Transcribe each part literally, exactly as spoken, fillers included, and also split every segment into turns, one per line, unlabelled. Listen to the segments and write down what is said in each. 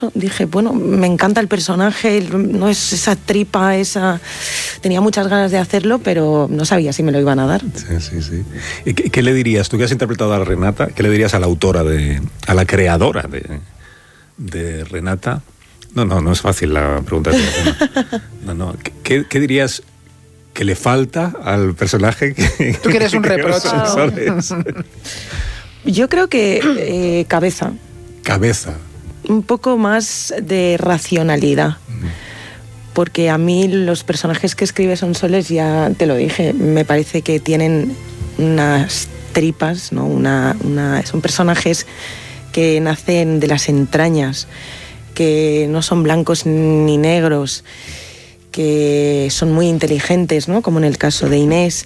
Dije, bueno, me encanta el personaje, no es esa tripa, esa... Tenía muchas ganas de hacerlo, pero no sabía si me lo iban a dar.
Sí, sí, sí. ¿Y qué, qué le dirías, tú que has interpretado a Renata, qué le dirías a la autora, de, a la creadora de, de Renata? No, no, no es fácil la pregunta. No, no. ¿Qué, qué dirías que le falta al personaje? Que,
tú quieres un reproche.
Yo creo que eh, cabeza.
Cabeza.
Un poco más de racionalidad, porque a mí los personajes que escribe Sonsoles, ya te lo dije, me parece que tienen unas tripas, ¿no? Una, una, son personajes que nacen de las entrañas, que no son blancos ni negros, que son muy inteligentes, ¿no? Como en el caso de Inés.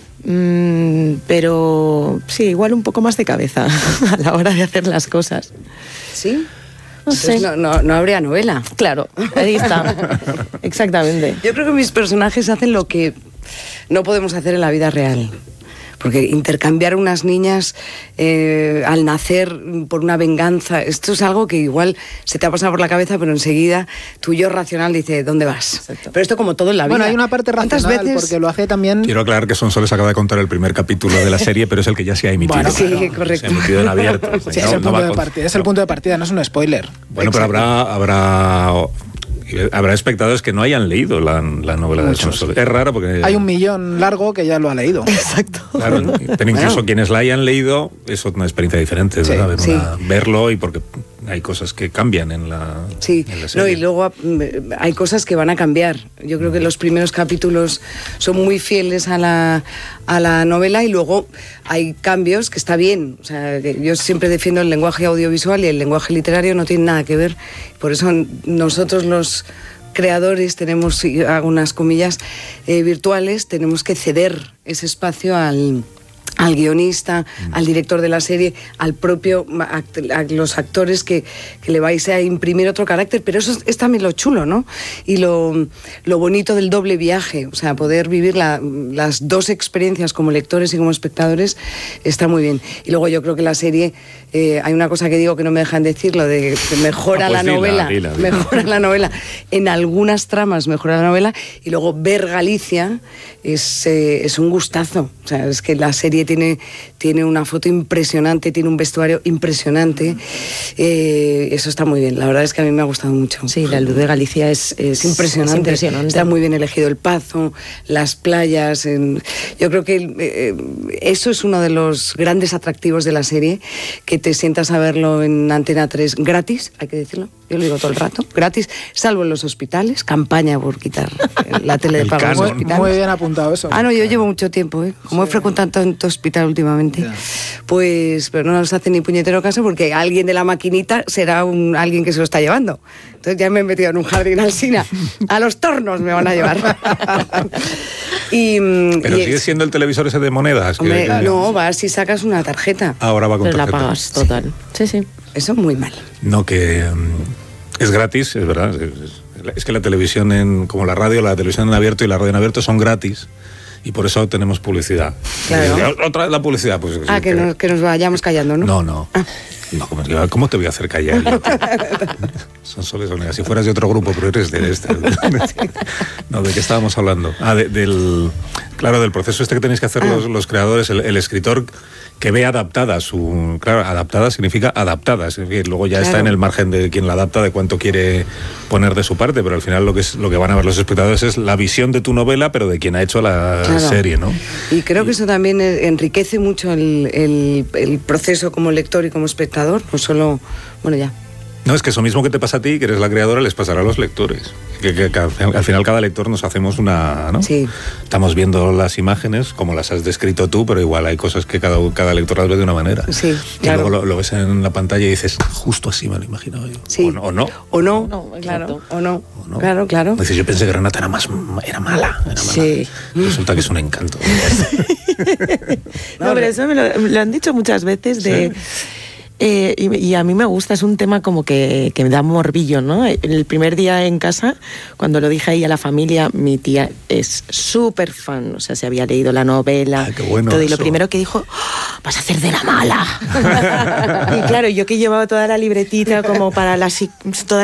Mm, pero sí, igual un poco más de cabeza a la hora de hacer las cosas.
¿Sí?
No sé.
No, no, no habría novela.
Claro, ahí está. Exactamente.
Yo creo que mis personajes hacen lo que no podemos hacer en la vida real. Porque intercambiar unas niñas eh, al nacer por una venganza, esto es algo que igual se te ha pasado por la cabeza, pero enseguida tu yo racional dice, ¿dónde vas? Exacto. Pero esto como todo en la vida.
Bueno, hay una parte racional, veces... porque lo hace también...
Quiero aclarar que Sonsoles acaba de contar el primer capítulo de la serie, pero es el que ya se ha emitido.
Bueno, sí,
claro,
correcto.
Se ha emitido en abierto.
Sí,
no,
es, el
no
punto de
con...
partida, es el punto de partida, no es un spoiler.
Bueno, pero habrá... habrá... Habrá espectadores que no hayan leído la, la novela Muchos. de Sonsoles. Es raro porque...
Hay un millón largo que ya lo ha leído.
Exacto.
Claro, pero incluso bueno. quienes la hayan leído es una experiencia diferente, sí, ¿verdad? Ver
sí.
una, verlo y porque hay cosas que cambian en la,
sí.
en la serie.
No, y luego hay cosas que van a cambiar. Yo creo que los primeros capítulos son muy fieles a la, a la novela y luego hay cambios que está bien. O sea, yo siempre defiendo el lenguaje audiovisual y el lenguaje literario no tiene nada que ver. Por eso nosotros los creadores tenemos, hago unas comillas eh, virtuales, tenemos que ceder ese espacio al, al guionista, mm. al director de la serie, al propio, act, a los actores que, que le vais a imprimir otro carácter, pero eso es, es también lo chulo, ¿no? Y lo, lo bonito del doble viaje, o sea, poder vivir la, las dos experiencias como lectores y como espectadores está muy bien. Y luego yo creo que la serie, eh, hay una cosa que digo que no me dejan decir, lo de que mejora ah, pues la dila, novela, dila, dila. mejora la novela, en algunas tramas mejora la novela, y luego ver Galicia es, eh, es un gustazo, o sea, es que la serie Tiene, tiene una foto impresionante, tiene un vestuario impresionante, eh, eso está muy bien, la verdad es que a mí me ha gustado mucho.
Sí, la luz de Galicia es, es,
es, impresionante. es impresionante, está muy bien elegido el Pazo, las playas, en, yo creo que eh, eso es uno de los grandes atractivos de la serie, que te sientas a verlo en Antena tres gratis, hay que decirlo, yo lo digo todo el rato, gratis, salvo en los hospitales, campaña por quitar la tele de pago en los hospitales.
Muy bien apuntado eso.
Ah, no, yo llevo mucho tiempo, ¿eh? como sí. he frecuentado tanto hospital últimamente, yeah. pues, pero no nos hace ni puñetero caso porque alguien de la maquinita será un, alguien que se lo está llevando. Entonces ya me he metido en un jardín alsina. A los tornos me van a llevar. y,
pero
y
sigue siendo el televisor ese de monedas.
Hombre,
que, que...
No, vas si sacas una tarjeta.
Ahora va con
pero
tarjeta.
La pagas, total. Sí, sí. sí.
Eso muy mal.
No, que um, es gratis, es verdad. Es, es que la televisión, en, como la radio, la televisión en abierto y la radio en abierto son gratis. Y por eso tenemos publicidad.
Claro.
Otra vez la publicidad. Pues,
ah, que, que, nos, que nos vayamos callando, ¿no?
No, no. Ah. No, ¿cómo te voy a hacer callar? Son soles Onega. Si fueras de otro grupo, pero eres de este. No, ¿de qué estábamos hablando? Ah, de, del... Claro, del proceso este que tenéis que hacer ah. los, los creadores, el, el escritor que ve adaptada su... Claro, adaptada significa adaptada. Es decir, luego ya claro. está en el margen de quien la adapta, de cuánto quiere poner de su parte, pero al final lo que, es, lo que van a ver los espectadores es la visión de tu novela, pero de quien ha hecho la claro. serie, ¿no?
Y creo que eso también enriquece mucho el, el, el proceso como lector y como espectador, no solo... Bueno, ya.
No, es que eso mismo que te pasa a ti, que eres la creadora, les pasará a los lectores. Que, que, que al final cada lector nos hacemos una... ¿no?
Sí.
Estamos viendo las imágenes como las has descrito tú, pero igual hay cosas que cada, cada lector las ve de una manera.
Sí,
y
claro.
luego lo, lo ves en la pantalla y dices, justo así me lo imaginaba yo.
Sí.
O no. O no,
o no, no claro. O no. O no. Claro, claro.
Dices, yo pensé que Renata era, más, era mala. Era mala.
Sí.
Resulta que es un encanto.
No, pero eso me lo, me lo han dicho muchas veces de... ¿Sí? Eh, y, y a mí me gusta, es un tema como que, que me da morbillo, ¿no? El primer día en casa, cuando lo dije ahí a la familia, mi tía es súper fan, o sea, se había leído la novela,
ah, qué bueno
todo, y
eso.
lo primero que dijo, oh, vas a hacer de la mala. Y claro, yo que llevaba toda la libretita como para la, toda